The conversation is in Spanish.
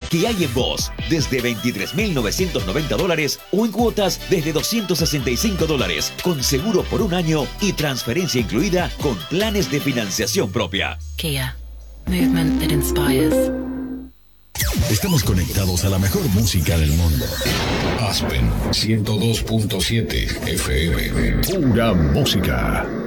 que hay en vos, desde $23,990 o en cuotas desde $265, con seguro por un año y transferencia incluida con planes de financiación propia. Kia, movement that inspires. Estamos conectados a la mejor música del mundo. Aspen 102.7 FM. Pura música.